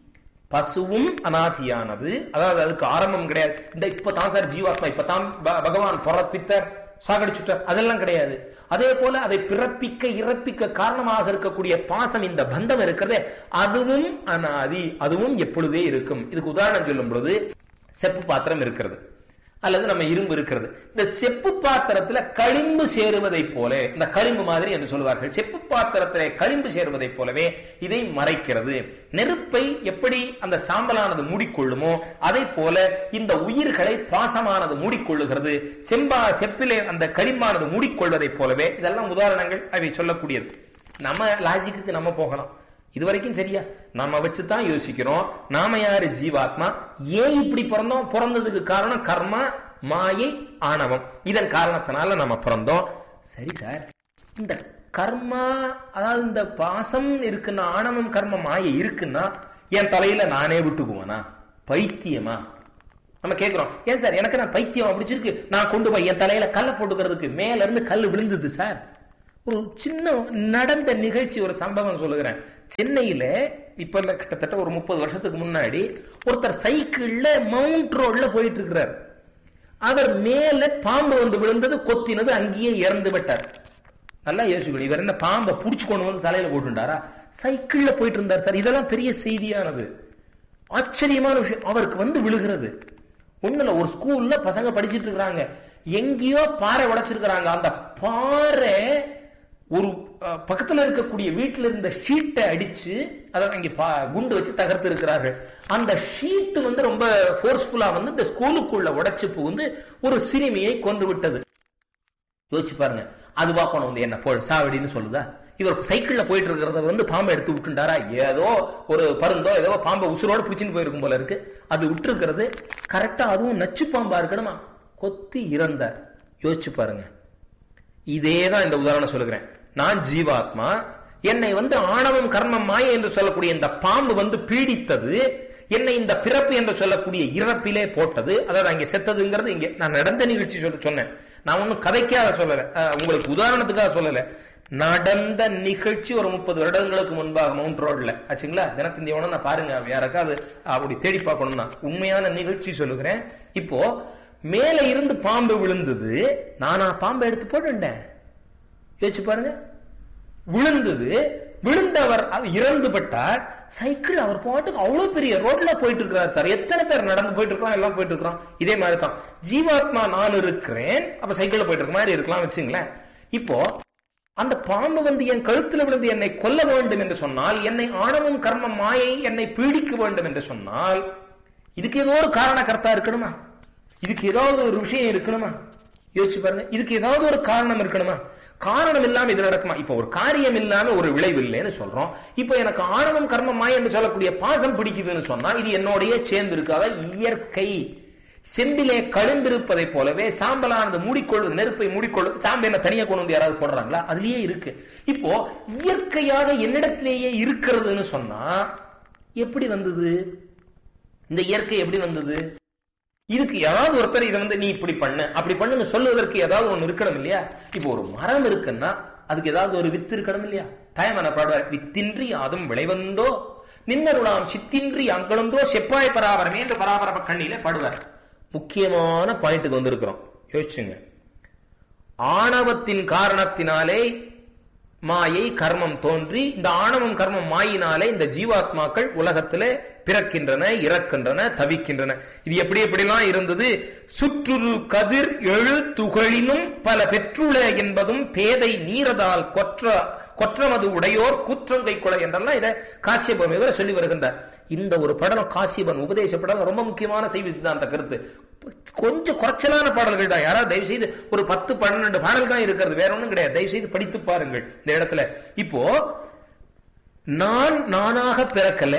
பசுவும் அநாதியானது. அதாவது அதுக்கு ஆரம்பம் கிடையாது. இந்த இப்பதான் சார் ஜீவாத்மா, இப்பதான் பகவான் பிறப்பித்தார், சாகடிச்சுட்டார், அதெல்லாம் கிடையாது. அதே போல அதை பிறப்பிக்க இறப்பிக்க காரணமாக இருக்கக்கூடிய பாசம், இந்த பந்தம் இருக்கிறதே, அதுவும் அநாதி, அதுவும் எப்பொழுதே இருக்கும். இதுக்கு உதாரணம் சொல்லும் பொழுது, செப்பு பாத்திரம் இருக்கிறது அல்லது நம்ம இரும்பு இருக்கிறது. இந்த செப்பு பாத்திரத்துல களிம்பு சேருவதை போல, இந்த களிம்பு மாதிரி என்று சொல்வார்கள், செப்பு பாத்திரத்திலே களிம்பு சேருவதை போலவே இதை மறைக்கிறது. நெருப்பை எப்படி அந்த சாம்பலானது மூடிக்கொள்ளுமோ அதை போல இந்த உயிர்களை பாசமானது மூடிக்கொள்ளுகிறது. செப்பிலே அந்த களிம்பானது மூடிக்கொள்வதை போலவே. இதெல்லாம் உதாரணங்கள், அவை சொல்லக்கூடியது. நம்ம லாஜிக்கு நம்ம போகலாம். இதுவரைக்கும் சரியா? நாம வச்சுதான் யோசிக்கிறோம். நாம யாரு? ஜீவாத்மா. ஏன் இப்படி பிறந்தோம்? பிறந்ததுக்கு காரணம் கர்மா, மாயை, ஆணவம். இதன் காரணத்தினால நம்ம பிறந்தோம். சரி சார், இந்த கர்மா, அதாவது இந்த பாசம் இருக்குன்னா, ஆணவம், கர்மம், மாயை இருக்குன்னா என் தலையில நானே விட்டுக்குவேனா? பைத்தியமா? நம்ம கேட்கிறோம். ஏன் சார் எனக்கு நான் பைத்தியம் பிடிச்சிருக்கு, நான் கொண்டு போய் என் தலையில கல்லை போட்டுக்கிறதுக்கு மேல இருந்து கல் விழுந்தது சார், ஒரு சின்ன நடந்த நிகழ்ச்சி, ஒரு சம்பவம் சொல்லுகிறேன். சென்னையில இப்ப கிட்டத்தட்ட ஒரு 30 வருஷத்துக்கு முன்னாடி ஒருத்தர் சைக்கிள்ல மவுண்ட் ரோட்ல போயிட்டு இருக்கிறார். அவர் மேல பாம்பு வந்து விழுந்தது, கொத்தினது, அங்கேயே இறந்து விட்டார். நல்லா யோசிக்கணும், இவர் என்ன பாம்பை புடிச்சு கொண்டு வந்து தலையில போட்டுட்டாரா? சைக்கிள்ல போயிட்டு இருந்தார் சார். இதெல்லாம் பெரிய செய்தியானது, ஆச்சரியமான விஷயம். அவருக்கு வந்து விழுகிறது. ஒண்ணுல ஒரு ஸ்கூல்ல பசங்க படிச்சுட்டு இருக்காங்க, எங்கேயோ பாறை உடைச்சிருக்கிறாங்க. அந்த பாறை ஒரு பக்கத்துல இருக்கக்கூடிய வீட்டுல இருந்த ஷீட்டை அடிச்சு அதை அங்கே குண்டு வச்சு தகர்த்து இருக்கிறார்கள். அந்த ஷீட் வந்து ரொம்ப போர்ஸ்ஃபுல்லா வந்து இந்த ஸ்கூலுக்குள்ள உடைச்சு புகுந்து ஒரு சிறுமியை கொன்று விட்டது. யோசிச்சு பாருங்க. அது பாக்கணும் வந்து என்ன போல் சாவடின்னு சொல்லுதா? இவர் சைக்கிள்ல போயிட்டு இருக்கிறத வந்து பாம்பை எடுத்து விட்டுண்டாரா? ஏதோ ஒரு பருந்தோ ஏதோ பாம்பை உசுரோட பிடிச்சின்னு போயிருக்கும் போல இருக்கு. அது விட்டு இருக்கிறது கரெக்டா, அதுவும் நச்சு பாம்பா இருக்கணுமா, கொத்தி இறந்தார். யோசிச்சு பாருங்க. இதேதான் இந்த உதாரணம் சொல்லுகிறேன். நான் ஜீவாத்மா, என்னை வந்து ஆணவம் கர்மம் மாயை என்று சொல்லக்கூடிய இந்த பாம்பு வந்து பீடித்தது, என்னை இந்த பிறப்பு என்று சொல்லக்கூடிய இறப்பிலே போட்டது. அதாவது அங்கே செத்ததுங்கிறது இங்கே நான் நடந்த நிகழ்ச்சி சொன்னேன். நான் ஒன்னும் கதைக்காக சொல்லல, உங்களுக்கு உதாரணத்துக்காக சொல்லல. நடந்த நிகழ்ச்சி ஒரு 30 வருடங்களுக்கு முன்பாக மவுண்ட் ரோட்ல ஆச்சுங்களா. தினத்தந்தியோட நான் பாருங்க, யாருக்காவது அப்படி தேடி பார்க்கணும்னா உண்மையான நிகழ்ச்சி சொல்லுகிறேன். இப்போ மேல இருந்து பாம்பு விழுந்தது, நானா பாம்பை எடுத்து போட்டுட்டேன். யோசிச்சு பாருங்க. விழுந்தது, விழுந்தவர் இறந்து பட்டார். சைக்கிள் அவர் பாட்டுக்கு அவ்வளவு பெரிய ரோட்ல போயிட்டு இருக்கிறார் சார். எத்தனை பேர் நடந்து போயிட்டு இருக்கோம், எல்லாம் போயிட்டு இருக்கிறோம். இதே மாதிரி தான் ஜீவாத்மா நான் இருக்கிறேன். அப்ப சைக்கிள்ல போயிட்டு இருக்க மாதிரி இருக்கலாம் வச்சுங்களேன். இப்போ அந்த பாம்பு வந்து என் கழுத்துல விழுந்து என்னை கொல்ல வேண்டும் என்று சொன்னால், என்னை ஆணவம் கர்மம் மாயை என்னை பீடிக்க வேண்டும் என்று சொன்னால், இதுக்கு ஏதோ ஒரு காரண கர்த்தா இருக்கணுமா? இதுக்கு ஏதாவது ஒரு விஷயம் இருக்கணுமா? யோசிச்சு பாருங்க. இதுக்கு ஏதாவது ஒரு காரணம் இருக்கணுமா? காரணம் இல்லாம இது நடக்குமா? இப்ப ஒரு காரியம் இல்லாம ஒரு விளைவு இல்லைன்னு சொல்றோம். இப்ப எனக்கு ஆணவம் கர்மம் மாயை என்று சொல்லக்கூடிய பாசம் பிடிக்குதுன்னு சொன்னா இது என்னோடய சேர்ந்து இருக்காத இயற்கை. செம்பிலே கழுந்திருப்பதை போலவே சாம்பலானது மூடிக்கொள்வது, நெருப்பை மூடிக்கொள்வது. சாம்பல் என்ன தனியா கொண்டு வந்து யாராவது போடுறாங்களா? அதுலயே இருக்கு. இப்போ இயற்கையாக என்னிடத்திலேயே இருக்கிறதுன்னு சொன்னா எப்படி வந்தது? இந்த இயற்கை எப்படி வந்தது? இதுக்கு ஏதாவது ஒருத்தர் இதை வந்து நீ இப்படி பண்ண அப்படி பண்ணுன்னு சொல்லுவதற்கு ஏதாவது ஒண்ணு இருக்கணும் இல்லையா? இப்போ ஒரு மரம் இருக்குன்னா அதுக்கு ஏதாவது ஒரு வித்து இருக்கணும் இல்லையா? தாயமான பாடுவார், வித்தின்றி அதுவும் விளைவந்தோ நின்னருளாம் சித்தின்றி அங்களொன்றோ செப்பாய் பராபரமே என்று பராபரம கண்ணியில பாடுவார். முக்கியமான பாயிண்ட்டுக்கு வந்திருக்கிறோம், யோசிச்சுங்க. ஆணவத்தின் காரணத்தினாலே மாயை கர்மம் தோன்றி, இந்த ஆணவம் கர்மம் மாயினாலே இந்த ஜீவாத்மாக்கள் உலகத்திலே பிறக்கின்றன, இறக்கின்றன, தவிக்கின்றன. இது எப்படி எப்படிலாம் இருந்தது? சுற்றுரு கதிர் எழு துகளினும் பல பெற்றுள என்பதும் பேதை நீரதால் கொற்றமது உடையோர் கூற்றங்கை கொலை என்றெல்லாம் இதை காசியபன் இவரை சொல்லி வருகின்றார். இந்த ஒரு படம் காசியபன் உபதேச படம் ரொம்ப முக்கியமான செய்தி தான். அந்த கருத்து கொஞ்சம் குறைச்சலான பாடல்கள் தான். யாராவது தயவு செய்து ஒரு 10-12 பாடல் தான் இருக்கிறது, வேற ஒன்றும் கிடையாது. தயவு செய்து படித்து பாருங்கள் இந்த இடத்துல. இப்போ நான் நானாக பிறக்கல,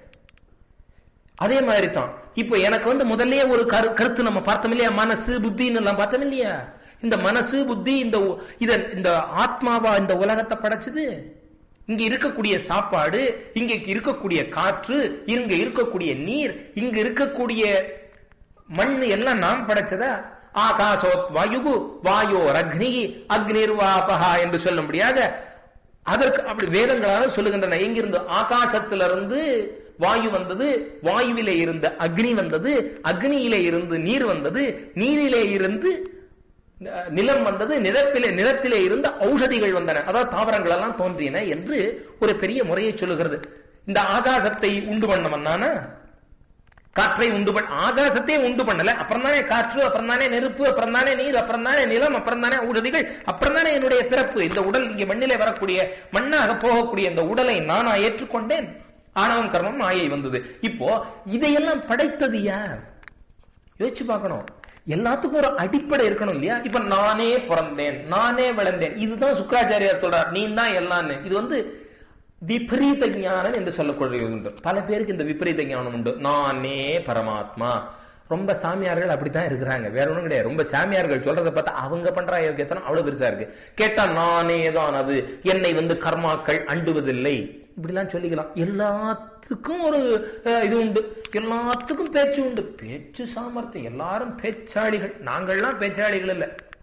அதே மாதிரி தான். இப்போ எனக்கு வந்து முதல்ல ஒரு கருத்து நம்ம பார்த்தோம் இல்லையா, மனசு புத்தின்னு எல்லாம் பார்த்தோம் இல்லையா. இந்த மனசு புத்தி இந்த ஆத்மாவா இந்த உலகத்தை படைச்சது. இங்க இருக்கக்கூடிய சாப்பாடு, இங்க இருக்கக்கூடிய காற்று, இங்க இருக்கக்கூடிய நீர், இங்க இருக்கக்கூடிய மண் எல்லாம் நாம் படைச்சதா? ஆகாசோத் வாயுகு வாயோர் அக்னி அக்னிர்வாபகா என்று சொல்ல முடியாத அதற்கு அப்படி வேதங்களால சொல்லுகின்றன. எங்கிருந்து? ஆகாசத்திலிருந்து வாயு வந்தது, வாயுவிலே இருந்த அக்னி வந்தது, அக்னியிலே இருந்து நீர் வந்தது, நீரிலே இருந்து நிலம் வந்தது, நிலத்திலே இருந்த ஔஷதிகள் வந்தன, அதாவது தாவரங்கள் எல்லாம் தோன்றின என்று ஒரு பெரிய முறையை சொல்லுகிறது. இந்த ஆகாசத்தை உண்டு பண்ணவனான காற்றை உண்டு பண்ண, ஆகாசத்தை உண்டு பண்ணல, அப்புறம் தானே காற்று, அப்புறம் தானே நெருப்பு, அப்புறம் தானே நீர், அப்புறம் தானே நிலம், அப்புறம் தானே ஔஷதிகள், அப்புறம் தானே என்னுடைய பிறப்பு. இந்த உடல் இங்கே மண்ணிலே வரக்கூடிய மண்ணாக போகக்கூடிய இந்த உடலை நானா ஏற்றுக்கொண்டேன். ஆணவம் கர்மம் மாயை வந்தது. இப்போ இதையெல்லாம் படைத்தது யார்? யோசிச்சு பார்க்கணும். எல்லாத்துக்கும் ஒரு அடிப்படை இருக்கணும் இல்லையா? இப்ப நானே பிறந்தேன், நானே வளர்ந்தேன், இதுதான் சுக்கராச்சாரியார் சொல்றார், நீ தான் எல்லாம். இது வந்து விபரீத ஞானம் என்று சொல்லக்கூடிய உண்டு. பல பேருக்கு இந்த விபரீத ஞானம் உண்டு. நானே பரமாத்மா. ரொம்ப சாமியார்கள் அப்படித்தான் இருக்கிறாங்க, வேற ஒண்ணும் கிடையாது. ரொம்ப சாமியார்கள் சொல்றதை பார்த்தா அவங்க பண்ற யோகியத்தனம் அவ்வளவு பெருசா இருக்கு. கேட்டா நானே தான் அது, என்னை வந்து கர்மாக்கள் அண்டுவதில்லை, இப்படிலாம் சொல்லிக்கலாம். எல்லாத்துக்கும் ஒரு இது உண்டு, எல்லாத்துக்கும் பேச்சு உண்டு, பேச்சு சாமர்த்தியம். எல்லாரும் பேச்சாளிகள், நாங்கள்லாம் பேச்சாளிகள் இல்லை.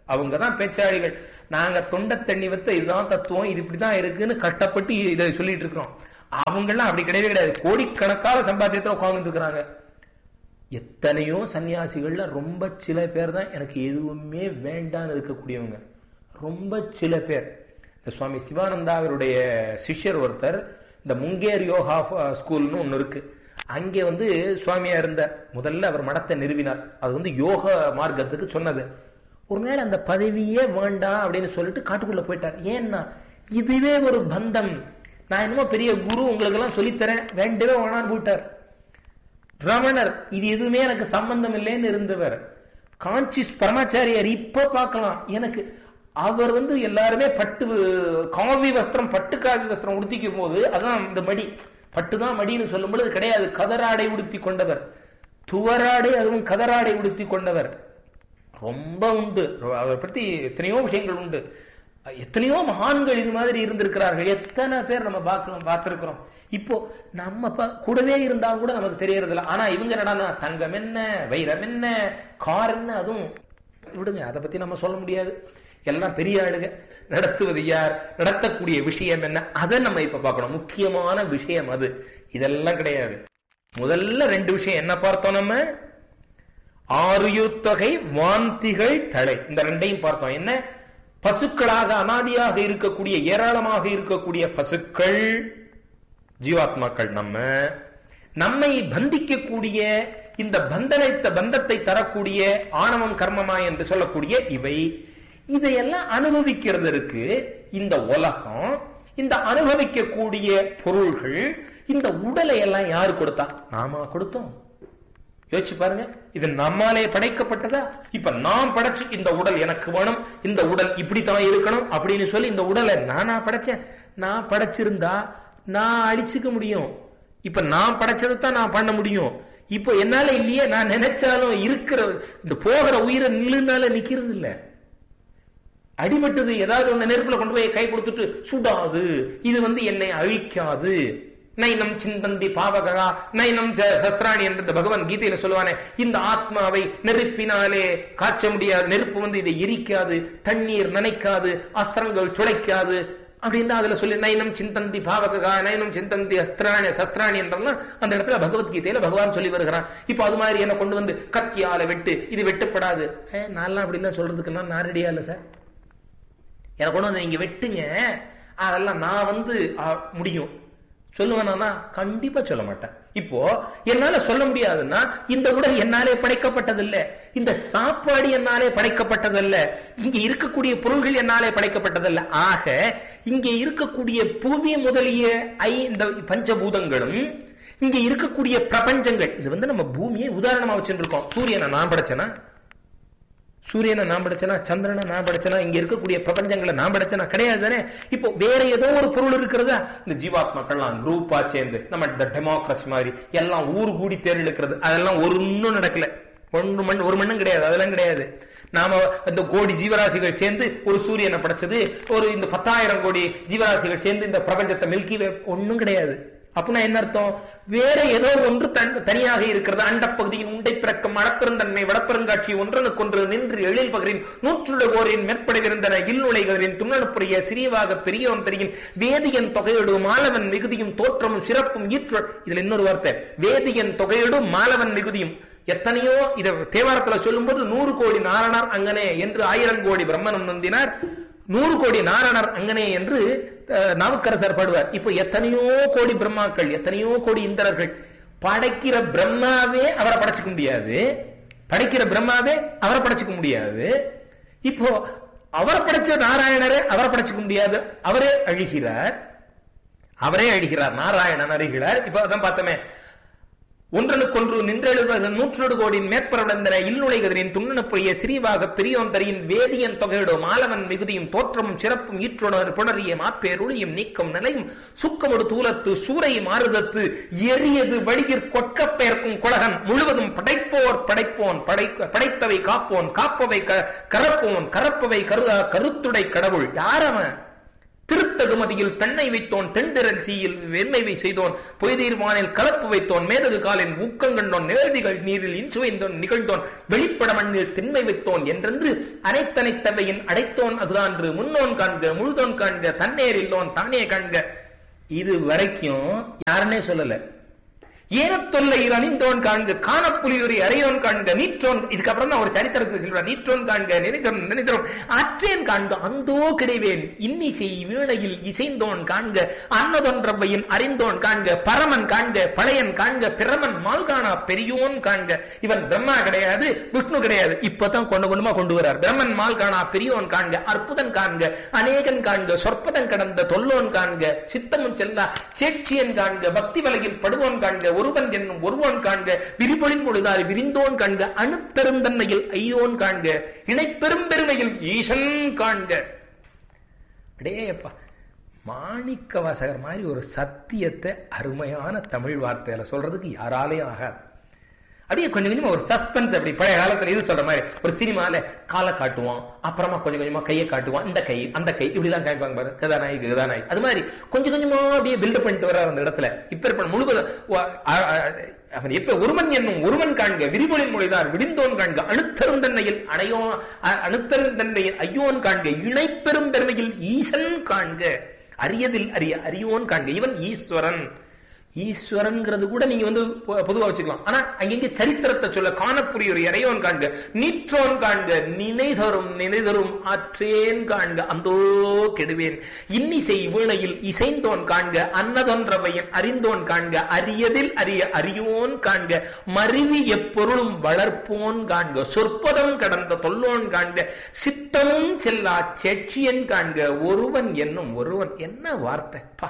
அவங்கதான் பேச்சாளிகள். நாங்க தொண்டை தண்ணி வத்த இதுதான் தத்துவம், இது இப்படிதான் இருக்குன்னு கட்டப்பட்டு இதை சொல்லிட்டு இருக்கிறோம். அவங்கெல்லாம் அப்படி கிடையவே கிடையாது. கோடிக்கணக்கான சம்பாத்தியத்துல உட்கார்ந்து இருக்கிறாங்க. எத்தனையோ சன்னியாசிகள்ல ரொம்ப சில பேர் தான் எனக்கு எதுவுமே வேண்டான்னு இருக்கக்கூடியவங்க. ரொம்ப சில பேர். இந்த சுவாமி சிவானந்தா அவருடைய சிஷ்யர் ஒருத்தர், இந்த முங்கேர் யோகா ஸ்கூல்னு ஒண்ணு இருக்கு, அங்கே சுவாமியா இருந்தார். முதல்ல அவர் மடத்தை நிறுவினார். அது யோக மார்க்கத்துக்கு சொன்னது. ஒரு நாள் அந்த பதவியே வேண்டாம் அப்படின்னு சொல்லிட்டு காட்டுக்குள்ள போயிட்டார். ஏன்னா இதுவே ஒரு பந்தம், நான் என்னமோ பெரிய குரு உங்களுக்கு எல்லாம் சொல்லித்தரேன், வேண்டவே வேணான்னு போயிட்டார். ரமணர் இது எதுவுமே எனக்கு சம்பந்தம் இல்லைன்னு இருந்தவர். காஞ்சிஸ் பரமாச்சாரியார் இப்ப பார்க்கலாம். எனக்கு அவர் எல்லாருமே பட்டு காவி வஸ்திரம், பட்டு காவி வஸ்திரம் உடுத்திக்கும் போது அதான் இந்த மடி, பட்டுதான் மடின்னு சொல்லும் பொழுது கிடையாது, கதராடை உடுத்தி கொண்டவர், துவராடை, அதுவும் கதராடை உடுத்தி கொண்டவர். ரொம்ப உண்டு அவரை பத்தி எத்தனையோ விஷயங்கள் உண்டு. எத்தனையோ மகான்கள் இது மாதிரி இருந்திருக்கிறார்கள். எத்தனை பேர் நம்ம பார்த்திருக்கிறோம். இப்போ நம்ம கூடவே இருந்தாலும் கூட நமக்கு தெரியறது இல்லை. ஆனா இவங்க என்னடா தங்கம் என்ன, வைரம் என்ன, கார் என்ன, அதுவும் விடுங்க, அதை பத்தி நம்ம சொல்ல முடியாது. எல்லாம் பெரிய ஆளுங்க. நடத்துவது யார், நடத்தக்கூடிய விஷயம் என்ன, அதை நம்ம இப்ப பார்க்கணும். முக்கியமான விஷயம் அது. இதெல்லாம் கிடையாது. முதல்ல 2 விஷயம் என்ன பார்த்தோம் நம்ம? ஆரியுத்தொகை, வாந்திகள், தலை. இந்த 2ஐயும் பார்த்தோம். என்ன? பசுக்களாக அனாதியாக இருக்கக்கூடிய, ஏராளமாக இருக்கக்கூடிய பசுக்கள் ஜீவாத்மாக்கள். நம்மை பந்திக்கக்கூடிய, இந்த பந்தத்தை தரக்கூடிய ஆணவம் கர்மமா என்று சொல்லக்கூடிய இவை, இதையெல்லாம் அனுபவிக்கிறதற்கு இந்த உலகம், இந்த அனுபவிக்கக்கூடிய பொருள்கள், இந்த உடலை எல்லாம் யாரு கொடுத்தா? நாம கொடுத்தோம். யோசிச்சு பாருங்க. இது நம்மாலே படைக்கப்பட்டதா? இப்ப நான் படைச்சு இந்த உடல் எனக்கு வேணும், இந்த உடல் இப்படித்தான் இருக்கணும் அப்படின்னு சொல்லி இந்த உடலை நானா படைச்சேன். நான் படைச்சிருந்தா நான் அழிச்சுக்க முடியும். இப்ப நான் படைச்சதைத்தான் நான் பண்ண முடியும். இப்போ என்னால இல்லையே, நான் நினைச்சாலும் இருக்கிற இந்த போகிற உயிரை நில்லுனால நிக்கிறது இல்ல. அடிபட்டது ஏதாவது ஒண்ணு நெருப்புல கொண்டு போய் கை கொடுத்துட்டு சுடாது, இது என்னை அழிக்காது. நைனம் சிந்தந்தி பாவகா நைனம் சஸ்திராணி என்று பகவான் கீதையில சொல்லுவானே, இந்த ஆத்மாவை நெருப்பினாலே காய்ச்ச முடியாது, நெருப்பு இதை எரிக்காது, தண்ணீர் நனைக்காது, அஸ்திரங்கள் துளைக்காது அப்படின்னு அதுல சொல்லி நைனம் சிந்தந்தி பாவகா நைனம் சிந்தந்தி சஸ்திராணி என்றெல்லாம் அந்த இடத்துல பகவத்கீதையில பகவான் சொல்லி வருகிறான். இப்ப அது மாதிரி என்ன கொண்டு கத்தியால வெட்டு, இது வெட்டுப்படாது. நான் அப்படி எல்லாம் சொல்றதுக்கெல்லாம் நான் ரெடியா இல்ல சார். எனக்கு கொண்டு இங்க வெட்டுங்க, அதெல்லாம் நான் முடியும் சொல்லுவேனா? கண்டிப்பா சொல்ல மாட்டேன். இப்போ என்னால சொல்ல முடியாதுன்னா, இந்த உடல் என்னாலே படைக்கப்பட்டதில்லை, இந்த சாப்பாடு என்னாலே படைக்கப்பட்டதல்ல, இங்க இருக்கக்கூடிய பொருள்கள் என்னாலே படைக்கப்பட்டதல்ல. ஆக இங்கே இருக்கக்கூடிய பூமி முதலிய இந்த பஞ்சபூதங்களும், இங்க இருக்கக்கூடிய பிரபஞ்சங்கள், இது நம்ம பூமியை உதாரணமா வச்சுருக்கோம். சூரியனை நான் படைச்சேனா? சூரியனை நான் படைச்சனா? சந்திரனை நான் படைச்சனா? இங்க இருக்கக்கூடிய பிரபஞ்சங்களை நான் படைச்சனா? கிடையாது தானே. இப்போ வேற ஏதோ ஒரு பொருள் இருக்கிறதா? இந்த ஜீவாத்மாக்கள்லாம் குரூப்பா சேர்ந்து நம்ம இந்த டெமோக்ரஸி மாதிரி எல்லாம் ஊர் கூடி தேர்ந்தெடுக்கிறது, அதெல்லாம் ஒன்னும் நடக்கல. ஒரு மண்ணும் கிடையாது, அதெல்லாம் கிடையாது. நாம இந்த கோடி ஜீவராசிகள் சேர்ந்து ஒரு சூரியனை படைச்சது, ஒரு இந்த 10,000 கோடி ஜீவராசிகள் சேர்ந்து இந்த பிரபஞ்சத்தை மில்கி வே, ஒன்னும் கிடையாது. அப்படின்னா என்ன அர்த்தம்? வேற ஏதோ ஒன்று தனியாக இருக்கிறது. அண்டப்பகுதியின் உண்டை பிறக்கும் அளப்பெருந்தன்மை வடப்பெருங்காட்சி ஒன்றனுக்கொன்று நின்று எழில் பகரின் 100 மேற்படைவிருந்தன இல்நுழைகளின் துண்ணனுப்புரிய சிறியவாக பெரியவன் தெரியும் வேதியன் தொகையோடு மாலவன் மிகுதியும் தோற்றமும் சிறப்பும் ஈற்றல். இதுல இன்னொரு வார்த்தை, வேதியன் தொகையோடு மாலவன் மிகுதியும். எத்தனையோ இத தேவாரத்துல சொல்லும் போது 100 கோடி நாரணர் அங்கனே என்று 1000 கோடி பிரம்மனும் நந்தினார், 100 கோடி நாரணர் அங்கனே என்று நாவுக்கரசர் பாடுவார். இப்போ எத்தனையோ கோடி பிரம்மாக்கள், எத்தனையோ கோடி இந்திரர்கள். படைக்கிற பிரம்மாவே அவரை படைச்சுக்க முடியாது, படைக்கிற பிரம்மாவே அவரை படைச்சுக்க முடியாது. இப்போ அவரை படைச்ச நாராயணரே அவரை படைச்சுக்க முடியாது, அவரே அழிகிறார், நாராயணன் அழிகிறார். இப்போ அதான் பார்த்தோமே, ஒன்றனுக்கொன்று நின்றெழுவது 100 கோடி மேற்பரவந்தன இல்நுழைகதிரின் துண்ணனுப்புரிய சிறிவாக பெரியோன் தரியின் வேதியன் தொகையிடும் மாலவன் மிகுதியும் தோற்றமும் சிறப்பும் ஈற்றுணர் புணரிய மாப்பேருளியும் நீக்கம் நிலையும் சுக்கமொடு தூலத்து சூரை மாறுதத்து எரியது வழிகிற் கொட்கப்பெயர்க்கும் குலகன் முழுவதும் படைப்போன் படைத்தவை காப்போன் காப்பவை கரப்போன் கரப்பவை கருத்துடை கடவுள். யார் அவன்? திருத்தகுமதியில் தன்னை வைத்தோன், தென்திரல் சீயில் வெண்மை செய்தோன், பொய்தீர்வானில் கலப்பு வைத்தோன், மேதகு காலின் ஊக்கங்கண்டோன், நேர்திகள் நீரில் இன்சுவைந்தோன் நிகழ்ந்தோன், வெளிப்பட மண்ணில் திண்மை வைத்தோன் என்றென்று அனைத்தனைத்தவையின் அடைத்தோன் அகுதான்று முன்னோன் காண்க, முழுதோன் காண்க, தன்னேர் இல்லோன் தானே காண்க. இது வரைக்கும் யாருன்னே சொல்லல. ஏனத்தொல்லையில் அணிந்தோன் காண்க, காணப்புலியுரை அறையோன் காண்க, நீற்றோன். இதுக்கப்புறம் தான் ஒரு சரித்திரத்தை சொல்றார். நீற்றோன் காண்க, நினைத்தோன் ஆற்றேன் காண்க, அந்தோ கிடைவேன் இன்னிசை வீணையில் இசைந்தோன் காண்க, அன்னதொன்றவையின் அறிந்தோன் காண்க, பரமன் காண்க, பழையன் காண்க, பிரமன் மால்கானா பெரியோன் காண்க. இவன் பிரம்மா கிடையாது, விஷ்ணு கிடையாது. இப்பதான் கொஞ்சமா கொண்டு வர்றார். பிரம்மன் மால்கானா பெரியோன் காண்க, அற்புதன் காண்க, அநேகன் காண்க, சொற்பதன் கடந்த தொல்லோன் காண்க, சித்தமும் செல்லா சேட்சியன் காண்க, பக்தி வலையில் படுவோன் காண்க, ஒருவன் என்னும் ஒருவன் காண்க, விரிபொழின் பொழுதாறு விரிந்தோன் காண்க, அணுப்பெருந்தன்மையில் ஐயோன் காண்க, இணைப்பெரும் பெருமையில் ஈசன் காண்க. அடேப்பா, மாணிக்க வாசகர் மாதிரி ஒரு சத்தியத்தை அருமையான தமிழ் வார்த்தையில சொல்றதுக்கு யாராலையும் ஆகாது. அப்படியே கொஞ்சம் கொஞ்சமா ஒரு சஸ்பென்ஸ். அப்படி பழைய காலத்துல இது சொல்ற மாதிரி ஒரு சினிமால காலை காட்டுவான், அப்புறமா கொஞ்சம் கொஞ்சமா கையை காட்டுவான், இந்த கை அந்த கை இப்படிதான் காமிப்பாங்க பாரு, கதாநாயகி. அது மாதிரி கொஞ்சம் கொஞ்சமா அப்படியே பில்டப் பண்ணிட்டு வர்றாரு அந்த இடத்துல. இப்ப இருப்ப முழுவதும் அவன் எப்ப ஒருவன் என்னும் ஒருவன் காண்க, விரிபொழின் மொழிதார் விடிந்தோன் காண்க, அணுத்தருந்தன்மையில் அணுத்தருந்தன்மையில் ஐயோன் காண்க, இணைப்பெரும் பெருமையில் ஈசன் காண்க, அரியதில் அரியோன் காண்க. இவன் ஈஸ்வரன். ஈஸ்வரன்ங்கிறது கூட நீங்க பொதுவா வச்சுக்கலாம். ஆனா அங்க சரித்திரத்தை சொல்ல, காணப்புரியுரை அறையோன் காண்க, நீற்றோன் காண்க, நினைதரும் ஆற்றேன் காண்க, அந்தோ கெடுவேன் இன்னிசை வீணையில் இசைந்தோன் காண்க, அன்னதொன்றவையின் அறிந்தோன் காண்க, அரியதில் அரியோன் காண்க, மருவி எப்பொருளும் வளர்ப்போன் காண்க, சொற்பதம் கடந்த தொல்லோன் காண்க, சித்தமும் செல்லா சேட்சியன் காண்க, ஒருவன் என்னும் ஒருவன். என்ன வார்த்தை பா!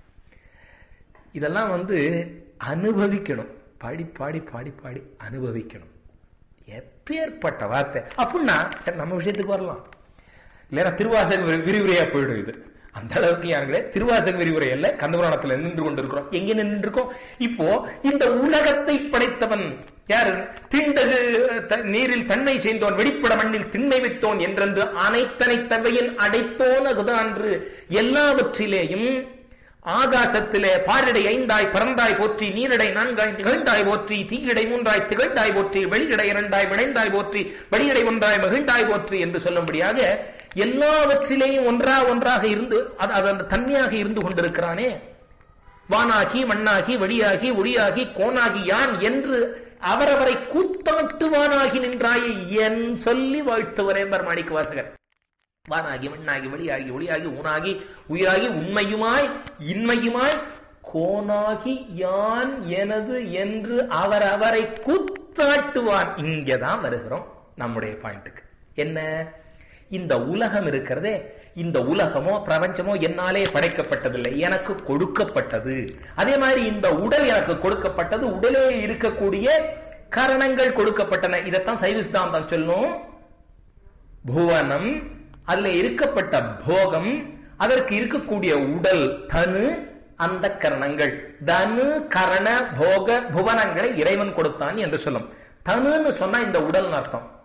இதெல்லாம் அனுபவிக்கணும். பாடி பாடி பாடி பாடி அனுபவிக்கணும். எப்பேற்பட்ட வார்த்தை அப்படின்னா நம்ம விஷயத்துக்கு வரலாம். இல்லைன்னா திருவாசக விரிவுரையா போயிடும் இது. அந்த அளவுக்கு யாருங்களே திருவாசக விரிவுரை அல்ல, கந்தபுராணத்துல நின்று கொண்டிருக்கிறோம். எங்க நின்று இருக்கோம் இப்போ? இந்த உலகத்தை படைத்தவன் யாரு? திண்டகு நீரில் தன்னை செய்தோன், வெளிப்பட மண்ணில் திண்மை வைத்தோன் என்றென்று அனைத்தனைத்தவையின் அடைத்தோன் அகுதான்று. எல்லாவற்றிலேயும் ஆகாசத்திலே பாரிடை ஐந்தாய் பறந்தாய் போற்றி, நீரிடை நான்காய் நிகழ்ந்தாய் போற்றி, தீயிடை மூன்றாய் திகழ்ந்தாய் போற்றி, வெளியிடை இரண்டாய் விளைந்தாய் போற்றி, வெளியிடை ஒன்றாய் மகிழ்ந்தாய் போற்றி என்று சொல்லும்படியாக எல்லாவற்றிலேயும் ஒன்றாக இருந்து அந்த தன்மையாக இருந்து கொண்டிருக்கிறானே. வானாகி மண்ணாகி வழியாகி ஒளியாகி கோனாகி யான் என்று அவரவரை கூத்தாட்டுவானாகி நின்றாயே என் சொல்லி வாழ்த்துவரே மாணிக்க வாசகர். வானாகி மண்ணாகி வழியாகி ஒளியாகி ஊனாகி உயிராகி உண்மையுமாய் இன்மையுமாய் கோனாகி யான் எனது என்று அவரை கூத்தாட்டுவான். இங்கதான் வருகிறோம் நம்முடைய பாயிண்ட்டுக்கு. என்ன? இந்த உலகம் இருக்கிறதே, இந்த உலகமோ பிரபஞ்சமோ என்னாலே படைக்கப்பட்டதில்லை, எனக்கு கொடுக்கப்பட்டது. அதே மாதிரி இந்த உடல் எனக்கு கொடுக்கப்பட்டது, உடலே இருக்கக்கூடிய காரணங்கள் கொடுக்கப்பட்டன. இதைத்தான் சைவ சித்தாந்தம் சொல்லும். புவனம், அதுல இருக்கப்பட்ட போகம், அதற்கு இருக்கக்கூடிய உடல் தனு, அந்த கரணங்கள். தனு கரண போக புவனங்களை இறைவன் கொடுத்தான் என்று சொல்லும். தனுன்னு சொன்னா இந்த உடல் அர்த்தம்.